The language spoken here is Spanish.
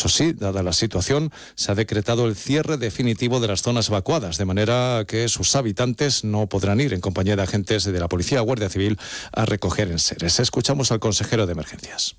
Eso sí, dada la situación, se ha decretado el cierre definitivo de las zonas evacuadas, de manera que sus habitantes no podrán ir en compañía de agentes de la Policía o Guardia Civil a recoger enseres. Escuchamos al consejero de Emergencias.